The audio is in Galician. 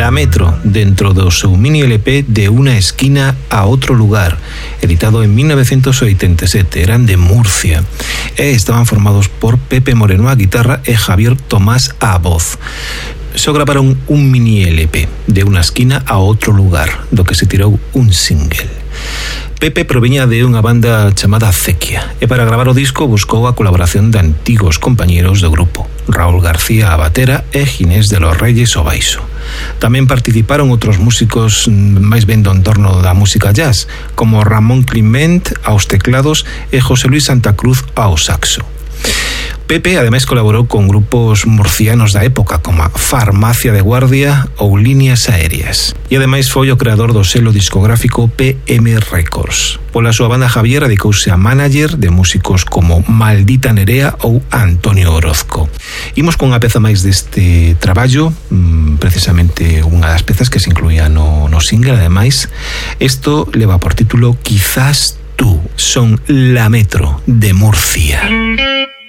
La Metro, dentro do seu mini LP De una esquina a otro lugar, editado en 1987. Eran de Murcia e estaban formados por Pepe Moreno á guitarra e Javier Tomás á voz. Só gravaron un mini LP, De una esquina a otro lugar, do que se tirou un single. Pepe proviña de unha banda chamada Acequia e para gravar o disco buscou a colaboración de antigos compañeros do grupo, Raúl García a batera e Ginés de los Reyes ao baixo. Tamén participaron outros músicos máis ben do entorno da música jazz, como Ramón Clement aos teclados e José Luis Santa Cruz ao saxo. Pepe ademais colaborou con grupos murcianos da época como a Farmacia de Guardia ou Líneas Aéreas e ademais foi o creador do selo discográfico PM Records. Pola súa banda Javier dedicouse a manager de músicos como Maldita Nerea ou Antonio Orozco. Imos con unha peza máis deste traballo, precisamente unha das pezas que se incluía no single. Ademais, isto leva por título Quizás tú. Son La Metro de Murcia.